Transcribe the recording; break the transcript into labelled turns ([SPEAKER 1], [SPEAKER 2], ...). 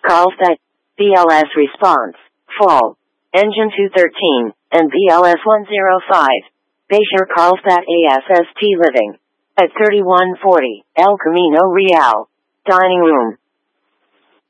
[SPEAKER 1] Carlsbad, BLS response, fall, engine 213, and BLS 105, Bayshore Carlsbad ASST living, at 3140, El Camino Real, dining room.